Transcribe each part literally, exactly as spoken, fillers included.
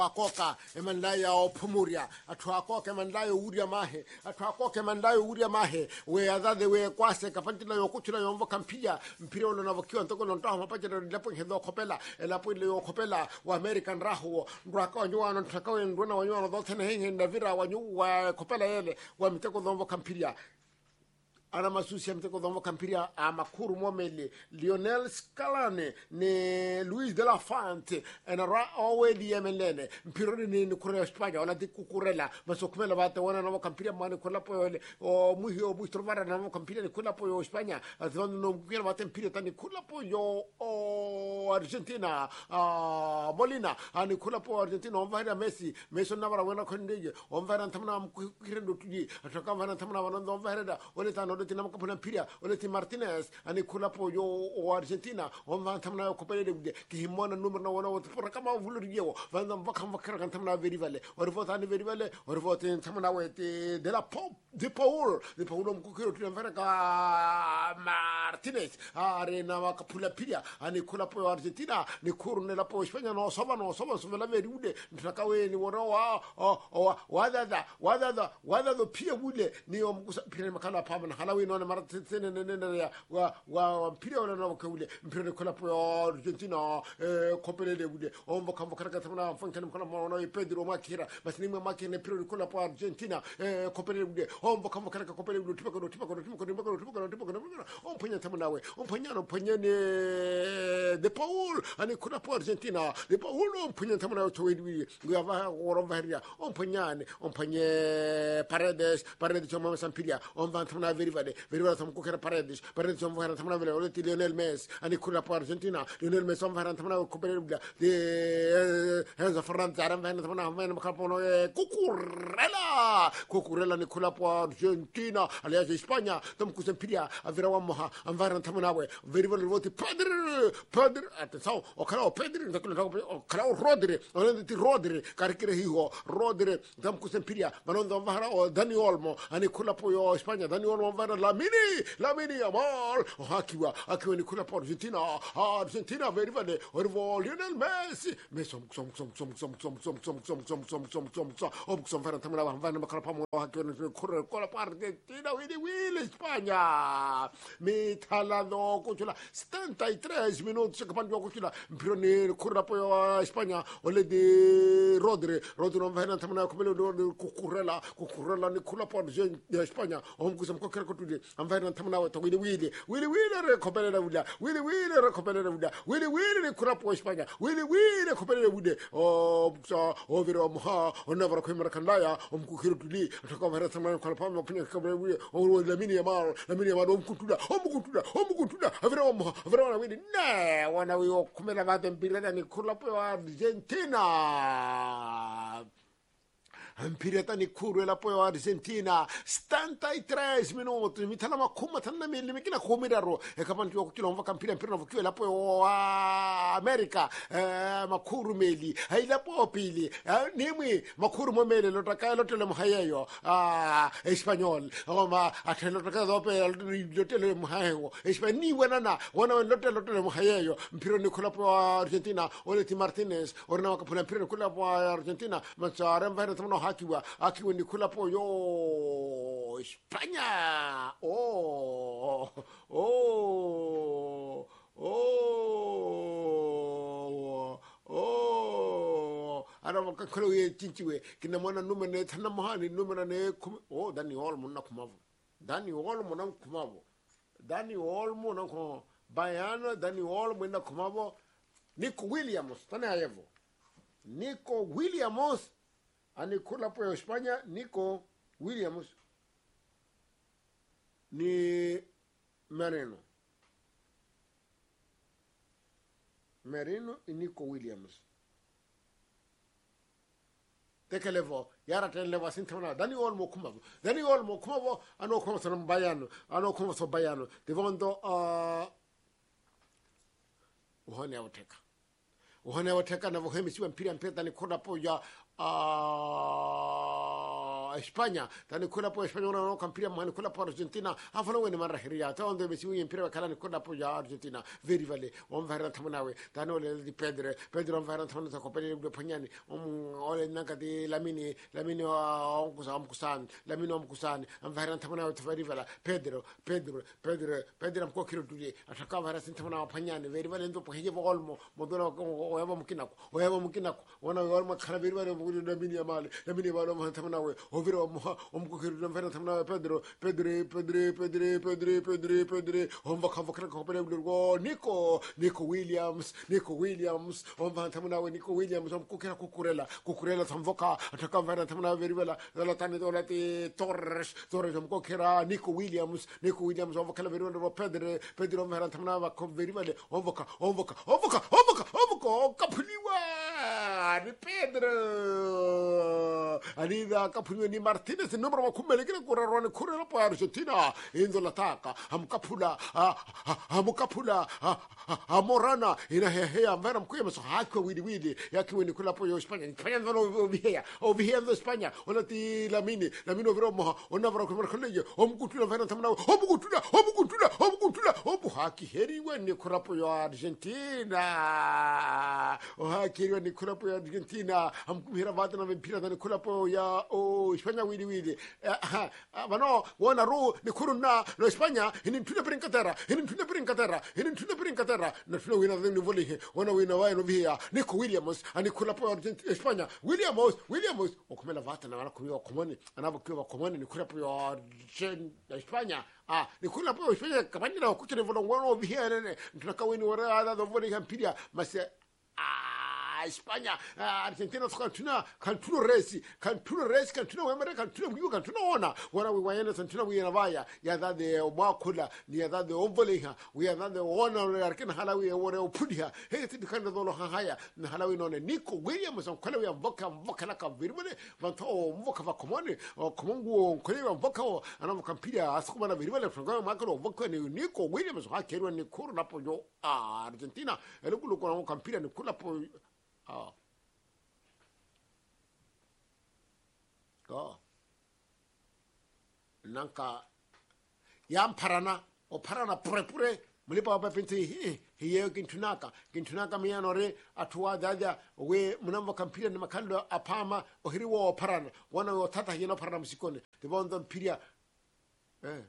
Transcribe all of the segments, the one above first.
akoka emanlaya opumuria athu akoka emanlaya uria mahe athu akoka emanlaya uria mahe we adade we kwase kapantila yokuthula yomvo kampia mpira lo navokiwa ntoko lo ntaho mapajera lepo hedo khopela elapo ile yokhopela wa American raho ndwaka wanywana nthaka we ndwana wanywana dothene hinge ndavira wanyu wa khopela yele wa miteko lomvo kampia ana masusi ya mteko dhomo kampiria amakuru momele Lionel Scaloni ne Luis de la Fante ena ra owedi yemelene mpironi ni kure Espanya wala dikukurela masokumela bate wana na kampiria mane kula po o muhio bustrovara na kampiria ni kula po Espanya azon no kula bate mpiria tani kula po yo o Argentina a Molina ani kula po Argentina on va Messi Messi na bara wana kondeje on va ntamna mkirendo tuji ataka va ntamna wana on va reda wala tano oleti na mkapuna mpiria oleti Martinez ani kula po yo o Argentina on va tamna yo kopele de kihimona numero na wana wotpora kama vulurijewo vanda mbaka mbaka kan tamna verivale orvota ni verivale orvota tamna wete de la pop de Paul de Paul mkukiro tunavera ka Martinez arena wakapula piria ani kula po Argentina ni kurune la po Espanya no soba no soba soba la veriude ntakawe ni wona wa o wadada wadada wadada pia wule ni omkusa pia makala pamana halawi no mara tsene nene ya wa wa mpira wala no kule mpira kula po Argentina eh kopele de bude ombo kambo karaka tamna function mkono mwana Pedro Makira basi ni makine mpira kula po Argentina eh kopele de bude ombo kambo karaka kopele de tipa ko tipa ko tipa ko tipa ko tipa ko tipa ko omponya tamna we omponya no ponya ne de Paul ani kula po Argentina de Paul omponya tamna to we ngava oromva heria omponya ne omponye Paredes Paredes choma sampiria omva tamna verivale verivale tamko kera Paredes Paredes omva tamna vele oleti Lionel Messi ani kula po Argentina Lionel Messi omva tamna kopele de Enzo Fernandez aram vena tamna vena makapono Cucurella Cucurella ni kula po Argentina alias Espanya tamko sampiria avira wa moha amvara tamna we verivale voti Pedri Pedri atenção o cara o Pedri o cara o Rodri oleti Rodri karikire hiho Rodri tamko sampiria manondo omva o Dani Olmo ani kula po Espanya Dani Olmo omva Lamini Lamini Yamal hakiwa hakiwa ni kula po Argentina Argentina verivale orvo Lionel Messi Messi som som som som som som som som som som som som som om som fara tamla van makala pamo hakiwa ni kula kula po Argentina wili wili Espanya mitalado kutula setenta e três minutos kapando kutula mpironi kula po Espanya ole de Rodri Rodri non vena tamna komelo do Cucurella Cucurella ni kula po Espanya om kusam ko kera kutude am vena tamna wa to wili wili wili wili re kopele da wuda wili wili re kopele da wuda wili wili re kula po Espanya wili wili kopele da wude o so overo moha onavara ko marakandaya om kukiro tudi to vera tamna ko pamo pine kopele wude o Lamine Yamal Lamine Yamal om kutuda om kutuda om kutuda avero moha avero wili ne wana wi kumela va tempirana ni kula po Argentina Mpirata ni kuru la po Argentina setenta e três minutos mitala makuma tanna mili mikina kumidaro e kapanti yo kutilo mva kampira mpira mvukio la po America eh makuru meli ai la po pili nimi makuru mo meli lo takaya lo tele mhayeyo ah Espanyol oma atelo takaya do pe lo tele mhayeyo Espanyol wanana wana lo tele lo tele mhayeyo mpira ni kula po Argentina Oleti Martinez orna wakapula mpira kula po Argentina machara mvana tamno akiwa akiwa ni kula po yo Espanya oh oh oh oh ara makakolo ye tinchiwe kina mwana numene tana mahani numena ne oh Dani Olmo na kumavo Dani Olmo na kumavo Dani Olmo na ko Bayano Dani Olmo na kumavo Nico Williams tana ayevo Nico Williams ani kula po Espanya Nico Williams ni Merino Merino e Nico Williams tekelevo yara televo sintona Dani Olmo kumavo Dani Olmo kumavo ano kuma so Bayano ano kuma so Bayano devondo uh uhone awateka uhone awateka na vohemi siwa mpira mpira ni kula po ya uh España tani kula po España una campira mani kula po Argentina afana weni mara hiria ta onde besi wi impira kala ni kula po ya Argentina very vale on va tamnawe tani ole di Pedro Pedro on va tamna ta kopeli de panyani on ole naka di Lamini Lamini on kusa on kusan Lamini on kusan on va tamnawe ta very vale Pedro Pedro Pedro Pedro am ko kiro duli ataka va tamna panyani very vale ndo po heje volmo modona o yaba mukina o yaba mukina ona volmo khana very vale mo Lamini amale Lamini vale mo tamnawe o viro mo om ko kiro on va tamna Pedro Pedro Pedro Pedro Pedro Pedro Pedro on va ka vakra ko pele go Nico Nico Williams Nico Williams on va tamna we Nico Williams om ko kira kukurela kukurela tamvoka ataka va tamna very vela la tani dola ti Torres Torres om ko kira Nico Williams Nico Williams on va kala very vela Pedro Pedro on va tamna va ko very vela on va on va on va on va on va kapuliwa ni Pedro ani da kapuliwa ni Martinez numero wa kumele kira kurarone kurela po Argentina inzo la taka am kapula am kapula amorana ina hehe amvera mkuya maso hako widi widi yaki wini kula po yo España España no vihea o vihea ndo España ona ti Lamini Lamini overo moha ona vero kumar kolege om kutula vena tamna om kutula om kutula om kutula om haki heri wani kula po yo Argentina o haki heri wani kula po yo Argentina am kumira vata na vempira dani kula po ya o España widi widi vano wana ru ni kuruna no España hini tuna per Inglaterra hini tuna per Inglaterra hini tuna per Inglaterra na tuna wina dani voli wana wina wa no via Nico Williams ani kula po Argentina España Williams Williams o kumela vata na wana kuyo komoni anavo kuyo komoni ni kula po Argentina España ah ni kula po España kabani na kuchene volo wana via nene tunaka wini wara ada do voli kampiria mase ah España Argentina kantuna kantuna resi kantuna resi kantuna wemere kantuna wiyo kantuna ona wana wayana kantuna wiyo vaya ya dade omakula ni ya dade omvoleha we ya dade ona arkena halawi wore opudia he tidikanda dolo haya na halawi none Nico Williams on kala ya mvoka mvoka la kavirmane vanto mvoka va komone o komongu kole mvoka ana kampira asukuma na virmane franga makalo mvoka ni Nico Williams ha kerwa ni kuru na pojo Argentina elukulu kwa kampira ni kula po ah go nanka yam parana o parana pure pure mulipa pa pinti hiyo kintunaka kintunaka mianore atua daja we munamba kampira ni makando apama ohiriwo o parana wana o tata hino parana msikone de bondon piria eh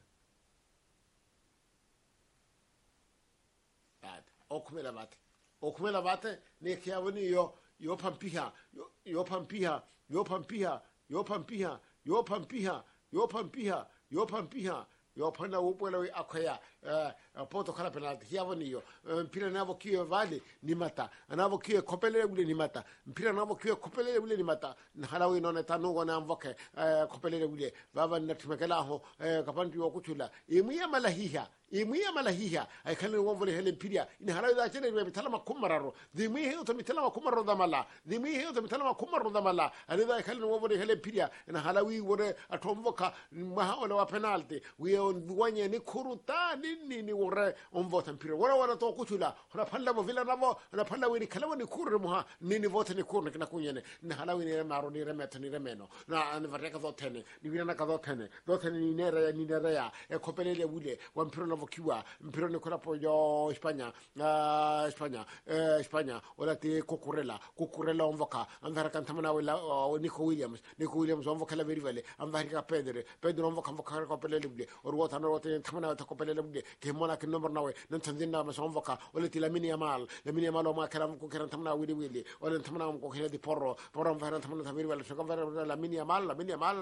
bad okumela bate okumela bate ne kiawoni yo yo pampiha yo, yo pampiha yo pampiha yo pampiha yo pampiha yo pampiha yo pampiha yo panda upwela we akoya uh, poto kala penalty hiavoni yo mpira navo kiyo vale ni mata anavo kiyo kopelele bule ni mata mpira navo kiyo kopelele bule ni mata halawi nona tanugo na mvoke uh, kopelele bule baba natumekela ho uh, kapanti yo kutula imuya malahiha imuya malahiha ay kan wonvole hele mpira ina halawi da chene be talama kumararo dimi he to mitala kumaro da mala dimi he to mitala kumaro da mala ali da kan wonvole hele mpira ina halawi wore atomvoka maha ole wa penalty we on wanye ni kuruta nini ni wore on vote mpira wora wora to kutula hona palla bo vila navo hona palla we ni kala ni kurre muha nini vote ni kurne na kunyene ni halawi ni maro ni remeta ni remeno na an vareka vote ni ni vina ka vote ni vote ni nera ni nera ya e kopelele wule wa mpira na vokiwa mpira ni kula po yo España uh, España uh, España wala te kukurela kukurela on voka an vareka tamana wala uh, Nico Williams Nico Williams on voka la very vele an vareka Pedro Pedro on voka voka kopelele wule or wota no wota tamana ta kopelele wule ke mona ke number nawe nan tanzinna ma son voka wala ti Lamine Yamal Lamine Yamal o ma karam ko keran tamana wili wili wala tamana ko khele di porro porro varan tamana tamir wala so kan Lamine Yamal Lamine Yamal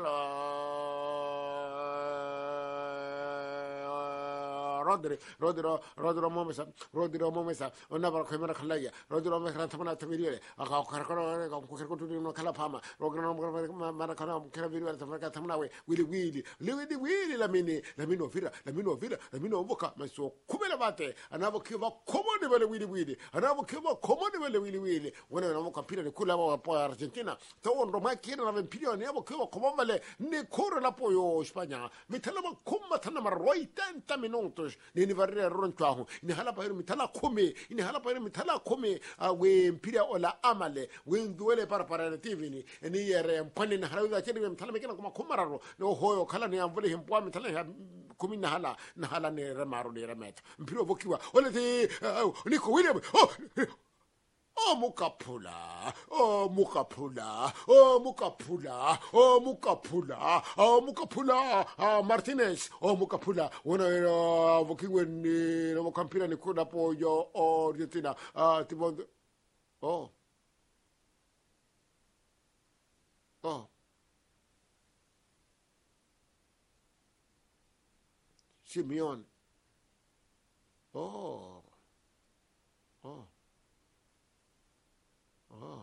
Rodri Rodri Rodri Momesa Rodri Momesa ona bar khemara khallaya Rodri Momesa tamana tamiri aka kharkaro ko kherko tu no kala fama Rodri mana kana kera viri tamana tamana we wili wili wili wili Lamine Lamine ofira Lamine ofira Lamine ovoka maso kumela bate anavo kiva komone wale wili wili anavo kiva komone wale wili wili wana anavo kampira ni kula wa po Argentina to on ma kira na mpira ni anavo kiva komone wale ni kore la po yo España mitala ma kumma tana ma roitenta minutos Torres ni ni varre ron twahu ni hala pa mitala kome ni hala pa mitala kome we mpiria ola amale we ndwele para para tv ni ni yere mpane na hala da cheni mitala mekena kuma kumararo no hoyo kala ni amvule himpwa mitala kumi na hala na hala ni remaro ni remet mpiro vokiwa ole ti Nico William oh Oh Mukapula, oh Mukapula, oh Mukapula, oh Mukapula, oh Mukapula, ah Martinez, oh Mukapula. Wana uh, vokiwe ni na mkampira ni kuna po yo oh Argentina. Ah tipo oh oh Simeone. Oh oh oh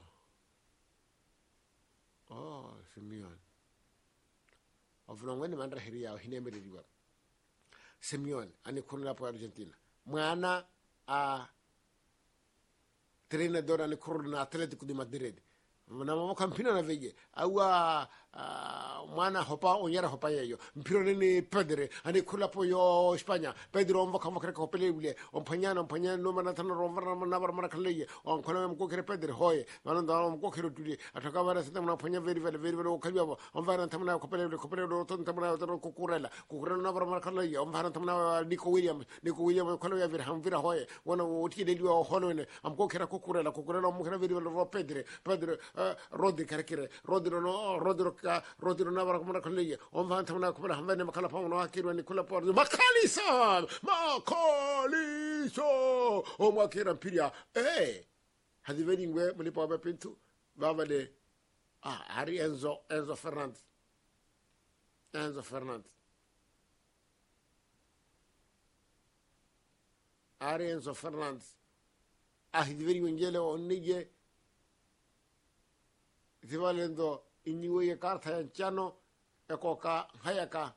oh Simeone. Ofuna ngani mandra hiria hinemere diwa. Simeone ani kuna po Argentina. Mwana a treinador ani kuna Atletico de Madrid. Na mama kampina na veje awa uh, mwana hopa onyera hopa yeyo mpiro nini Pedri ani kula po yo España Pedro omva kama kare ko pelebule on panyana on panyana no mana tan ro varna na bar mara kalleye on kono mko kare Pedri hoye manan da on mko kare tudi ataka bara sitam na panya veri veri veri veri o kalbiabo on varna tamna ko pelebule ko pelebule ton tamna to ko kurela ko kurela na bar mara kalleye on varna tamna Nico Williams Nico Williams kono ya veri ham vira hoye wona woti de liwa hono ne am ko kare ko kurela ko kurela mo kare veri veri ro Pedri Pedri Rodri karakire Rodri no Rodri ka Rodri na bara kuma kaleye on va tamna kuma hamene makala pa no akiru ni kula por makalisa makaliso o makira piria eh hadi veni ngwe mlipo ba pintu baba de ah Ari Enzo Enzo Fernandez Enzo Fernandez Ari Enzo Fernandez ah hadi veni ngele onige Zivalendo iniwe ya karta ya nchano ya koka hayaka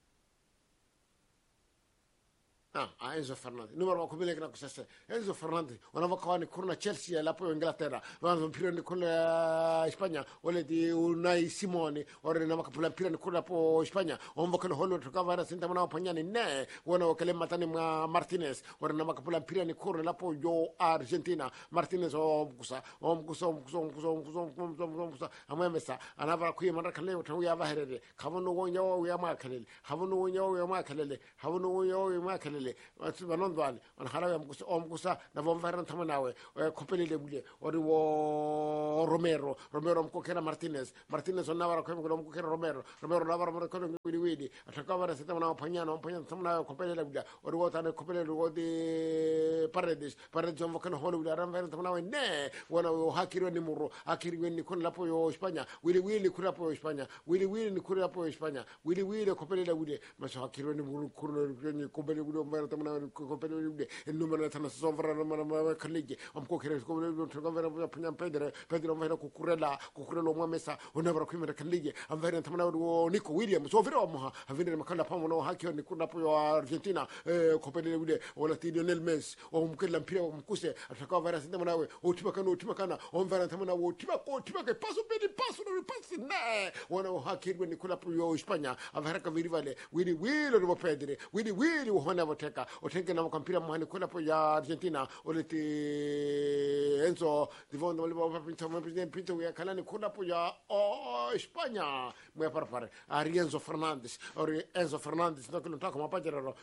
ah Enzo Fernandez numero wa kubile kina kusese Enzo Fernandez wanavaka ni kurna Chelsea la po Inglaterra wanavaka mpira ni kule España wale di Unai Simone wale na makapula mpira ni kule po España wanavaka ni holo tukavara sinta mwana wapanyani ne wana wakale matani mwa Martinez wale na makapula mpira ni kule la po yo Argentina Martinez omkusa omkusa omkusa omkusa omkusa omkusa omkusa amemesa anavara kuye mara kale utawu ya vaherede kavono wonya wo ya makalele kavono wonya wo ya makalele kavono wonya wo ya makalele banondwali on halawe amkusa omkusa na vomvara tamanawe kopelele bule ori wo Romero Romero mkokera Martinez Martinez onavara kwa mkokera Romero Romero navara mara kwa wili wili atakavara sitamana wapanyana wapanyana tamanawe kopelele bule ori wo tane kopelele wodi Paredes Paredes omvokana holo bule aramvara tamanawe ne wana wo hakiri ni muro hakiri ni kuna lapo yo España wili wili kuna lapo yo España wili wili ni kuna lapo yo España wili wili kopelele bule maso hakiri ni muro kuna ni kopelele bule mara tamana kopelele bule numero tana sovra na mara kalije amko kere kopelele tukavara panya Pedro Pedro mvera kukurela kukurela mwa mesa onavara kwimera kalije amvera tamana wo Nico Williams so vira mwa avende makala pamo no hakio ni kuna lapo yo Argentina kopelele bule wala Lionel Messi o mkela mpira mkuse atakavara sinda nawe utibakana utibakana omvera tamana wo tibako tibake paso pedi paso no pasi ne wana hakirwe ni kula pro España avaraka virivale wili wili ro Pedro wili wili hona voteka otenge na mkampira mwana kula pro ya Argentina oleti Enzo divondo libo pinto pinto pinto ya kalani kula pro ya oh España mwe para para Ari Enzo Fernandez ori Enzo Fernandez no kula tako mapajero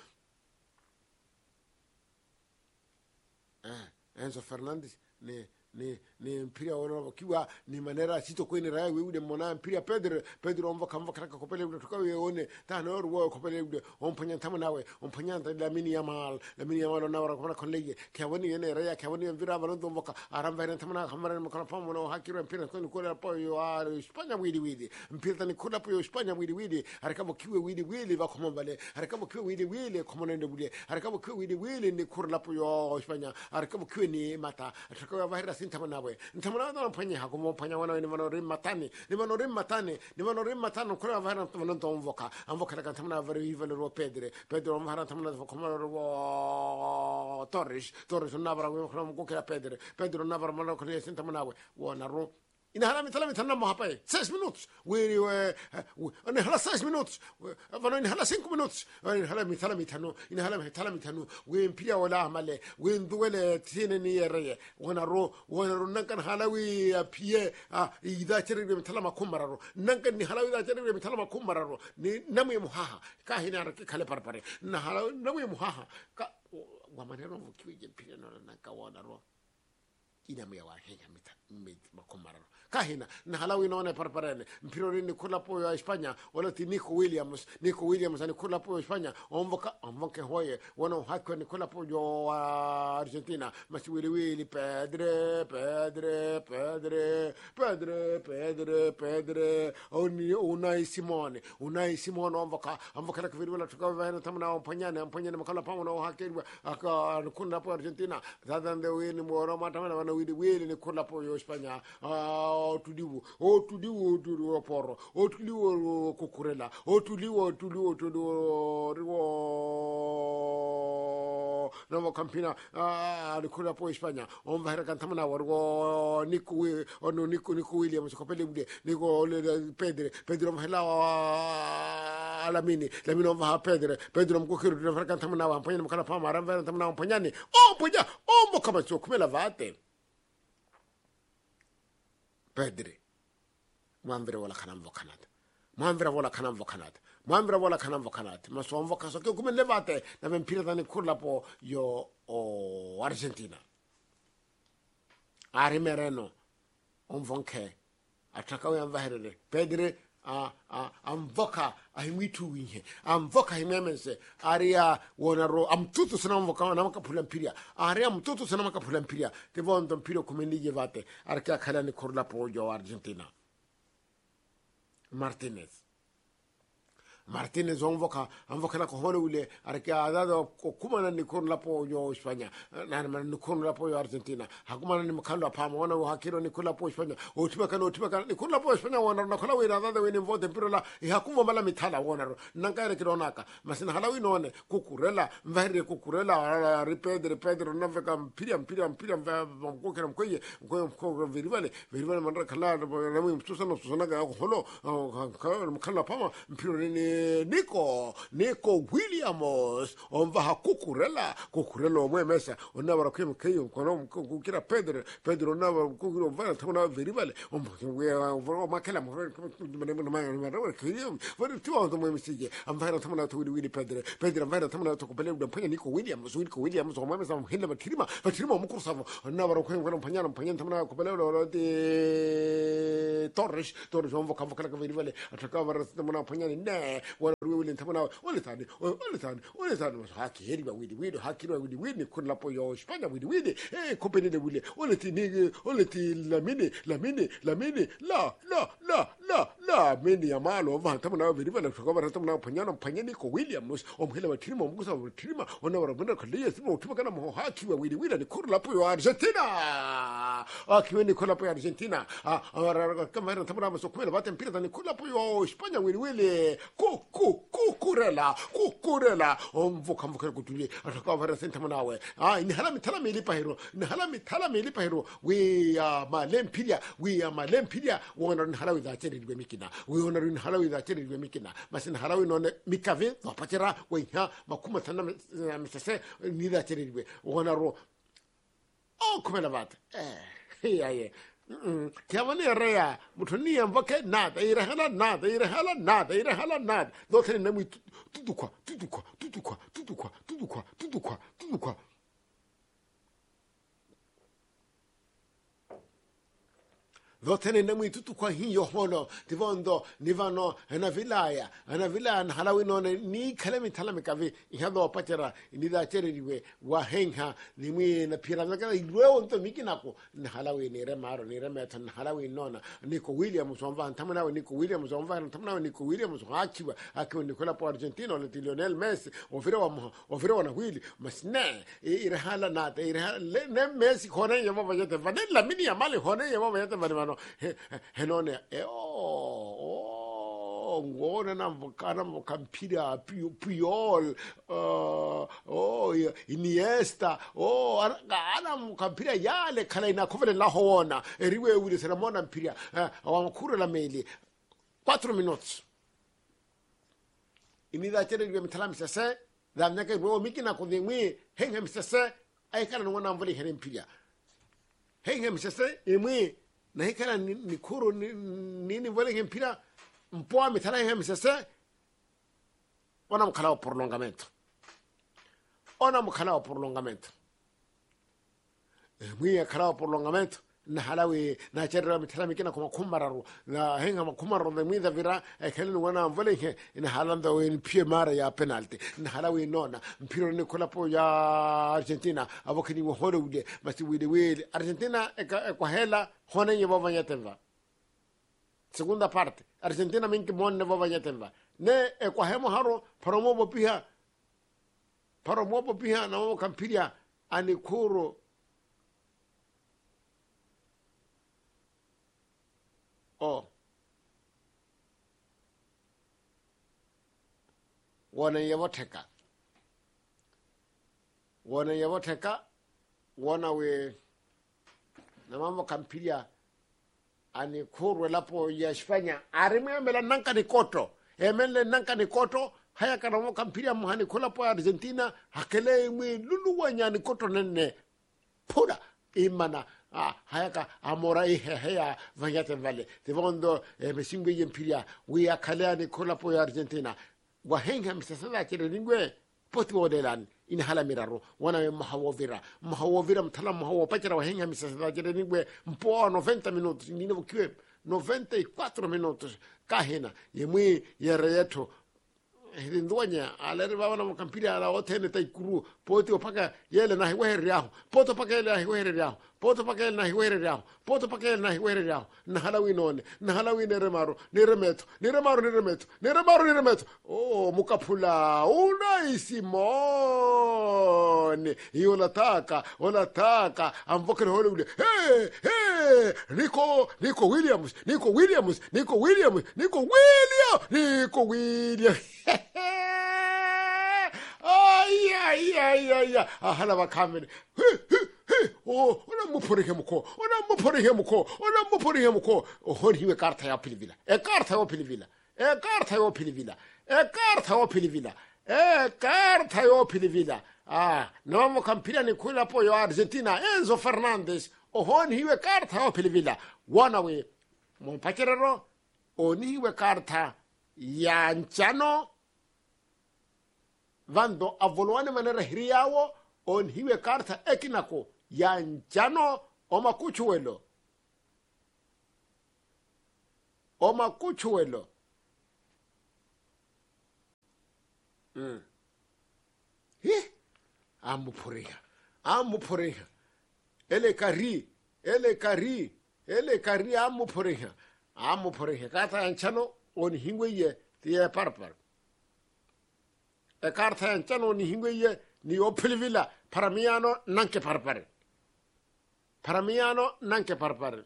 eh Enzo Fernandez ni ni ni mpira wao kiwa ni manera sito kweni raia wewe mona mpira Pedro Pedro omva kamva kraka kopele ule tukawe one tano oro kopele ule ompanya tamanawe ompanya Lamine Yamal Lamine Yamal na wara kona kolege kyawani yene raia kyawani mvira balondo mvoka aramba ina tamana kamara mkola pamo no hakiro mpira kweni kola po yo España wili wili mpira ni kola po yo España wili wili harakamo kiwe wili wili va komo bale harakamo kiwe wili wili komo nende bule harakamo kiwe wili wili ni kola po yo España harakamo kiwe ni mata atakawa vahira sintamanawe ntamana na panye hakumo panya wana ni manorim matani ni manorim matani ni manorim matani kwa vahira tamana tomvoka amvoka na tamana vari vale ro Pedro Pedro mhara tamana komo ro Torres Torres na bara ko ko kera Pedro Pedro na bara mano ko sintamanawe wana ro inahala mithala mithala mo hapa seis minutos we we hala seis minutos vano inahala cinco minutos inahala mithala mitano inahala mithala mitano we mpia wala amale we nduwele tine ni yere wana ro wana ro nankan halawi pie idha chere mithala makumararo nankan ni halawi idha chere mithala makumararo ni namu muhaha ka hinara kale parpare na halawi namu muhaha ka wa maneno mkiwe pia na nanka wana ro ina mya wa henya mita makumararo kahina na halawi naone parparene mpirori ni kula po ya Espanya wala ti Nico Williams Nico Williams ni kula po ya Espanya omvoka omvoke hoye wana hako ni kula po yo Argentina masi wili wili Pedre Pedre Pedre Pedre Pedre Pedre oni Unai Simone Unai Simone omvoka omvoka la vile wala tukava tamna ompanyane ompanyane makala pa wana hako aka kula po Argentina dadande wini mworo matamana wana wili wili ni kula po yo Espanya o tuliwo o tuliwo tuliwo poro o tuliwo kukurela o tuliwo tuliwo tuliwo riwo novo campina a ricura po Espanya on va cantamana wargo Nico ono Nico Nico Williams ko pele bude Nico Pedro Pedro hela ala mini la mino va Pedro Pedro mko kiru na cantamana wa mpanya mkala pa mara va cantamana mpanyani o poja o mo kama come lavate Pedri mwamvira wala kanam vokanat mwamvira wala kanam vokanat mwamvira wala kanam vokanat maso mvoka so ke kuma levate na vempira tani kurla po yo o Argentina ari mereno on vonke ataka we amvaherere Pedri a a amvoka ahimitu winhe amvoka himemense aria wonaro amtutu sana mvoka na makapula mpiria aria amtutu sana makapula mpiria tevondo mpiro kumenije vate arkia khala ni kurla po yo Argentina Martinez Martinez onvoka onvoka la kohole ule arkia adado kumana ni kurla po yo Espanya na ni kurla po yo Argentina hakumana ni mkalo apama wana uhakiro ni kurla po Espanya otibaka no otibaka ni kurla po Espanya wana na khala wira adado we ni vote mpiro la hakumva mala mithala wana nankare kironaka masina halawi none kukurela mvahiri kukurela ripedre pedro naveka mpiria mpiria mpiria mkokera mkoye mkoye mkokera virivale virivale mandra khala na mtusa no susana ga holo mkalo apama mpiro ni Nico Nico Williams onva hakukurela kukurela omwe mesa onaba rakwe mkeyo kono kukira Pedro Pedro naba kukiro vale tona verivale omwe makela mwe kiyo vale tu ndo mwe misije amvara tamana to wili Pedro Pedro amvara tamana to kopele mpanya Nico Williams Nico Williams omwe mesa mhilla batirima batirima mkursa onaba rakwe kono mpanya mpanya tamana kopele de Torres Torres omva kamvakala verivale atakava tamana mpanya ne wala wili ntamana wala tani wala tani wala tani haki heri ba wili wili haki ba wili wili kunla po yo Espanya wili wili eh company de wili wala tini wala ti la mini la mini la mini la la la la la mini ya malo va ntamana wili wala tukaba ntamana panyana panyani ko Williams omhela batirima omgusa batirima ona wala bunda khaliya simo utuma na mo haki ba wili wili ni kunla po yo Argentina haki wili kunla po Argentina ah kama ntamana maso kwela bate mpira ni kunla po yo Espanya wili wili ku ku kukurela kukurela omvuka mvuka kutuli atakavara senta manawe ah inahala mithala milipa hero inahala mithala milipa hero we are malempilia we are malempilia wona inahala with that ridwe mikina we wona inahala with that ridwe mikina masin halawi none mikave wapatira we ha makuma sana misese ni that ridwe wona ro oh kumela vat eh ya ye Kiamani area mutonia mvoke nada irehala nada irehala nada irehala nada dote nemu tudukwa tudukwa tudukwa tudukwa tudukwa tudukwa tudukwa Votene nemu tutu kwa hiyo hono tivondo nivano na vilaya na vilaya na halawi none ni kalemi talami kavi ihado patera nida chereriwe wahenga nimi na pirana kana ilwe onto mikinako na halawi ni remaro ni remeta na halawi nona Nico Williams onva tamana Nico Williams onva tamana Nico Williams hakiwa akiwa Nicola po Argentina na Lionel Messi ofira wa ofira wa na wili masne irahala na irahala ne Messi kona yemo vajete vanilla mini amali kona yemo vajete vanano henone e oh oh ngone na mvokana mvokampira Puyol uh, oh Iniesta oh ana mkampira yale kala inakovele la hoona eriwe wile seramona mpira uh, wamakuru la meli quattro minutos inida chere riwe mitala misase da mnyake ro mikina kudimwi henga misase ay kana ngona mvoli here mpira henga misase emwe na hikala nikuru nini mvoli mpira mpoa mitala henga misase ona mkala prolongamento ona mkala prolongamento emwe kala prolongamento na halawi na cherra mitala mikina kuma kumararu na henga makumaru de mida vira ekelen wana mvole ina halanda wen pie mara ya penalty na halawi nona mpiro ni kula po ya Argentina abokini wo holowde masti wide wede Argentina e kwa hela hone ye baba nyatemba segunda parte Argentina minki monne baba nyatemba ne e kwa hemo haro paromo pia paromo pia na mo kampiria anikuro oh wana yaboteka wana yaboteka wana we na mambo kampiria ani kurwe lapo ya Espanya arimembela nanka ni koto emele nanka ni koto haya kana mo kampiria muhani kula po Argentina hakele mwe lulu wanya ni koto nene pura imana ah hayaka amora ihe heya vanyate vale tivondo eh, mesingwe yempiria we akale ni kula po Argentina wahenga msasala kile lingwe poti wodelan in hala miraro wana we mahawovira mahawovira mtala mahawopachara wahenga msasala kile lingwe mpoa noventa minutos nino kiwe noventa y cuatro minutos kahena yemwe yere yeto hindwanya alere baba na mkampira ala otene taikuru poti opaka yele na hiwere yao poto paka yele na hiwere yao poto paka yele na hiwere yao poto paka yele na hiwere yao na halawi none na halawi ne remaro ne remeto ne remaro ne remeto ne remaro ne remeto oh mukapula una Simone hiyo nataka unataka amvoke Hollywood hey hey Nico Nico Williams Nico Williams Nico Williams Nico Williams Nico Williams ay ay ay ay ahala bakamene oh ona muporihe muko ona muporihe muko ona muporihe muko oh hiwe karta ya pilivila e karta ya pilivila e karta ya pilivila e karta ya pilivila e karta ya pilivila ah no kampira ni kula po yo Argentina Enzo Fernandez oh hiwe karta ya pilivila wana we mpakirero oni hiwe karta ya nchano vando avoloane manera hiriawo on hiwe karta ekinako ya njano o makuchuelo o makuchuelo mm hi amupuriha amupuriha ele kari ele kari ele kari amupuriha amupuriha kata ya njano on hiwe ye tie parpar e karta enchano ni hingweye ni opilvila paramiano nanke parpare paramiano nanke parpare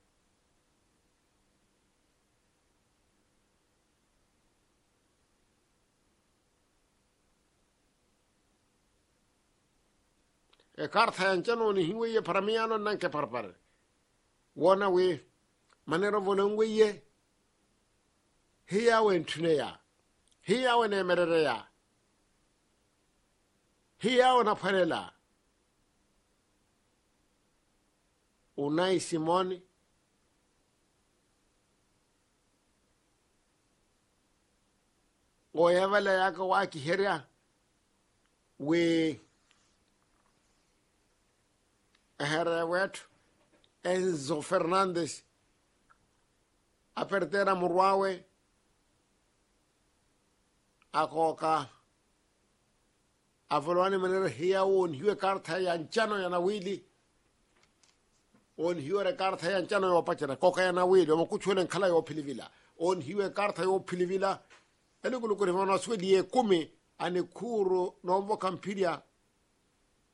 e karta enchano ni hingweye paramiano nanke parpare wona we manero volongweye hiya wentuneya hiya wene merereya hiya wana parela Unai Simone oyevale yaka waki heria we herre wetu Enzo Fernandez apertera murwawe akoka avolwane manera hiya on hiwe karta ya nchano ya nawili on hiwe karta ya nchano ya pachana koka ya nawili wakuchwele nkala ya pilivila on hiwe karta ya pilivila elikulu kuri wana swedi ye kumi anekuru nombo kampiria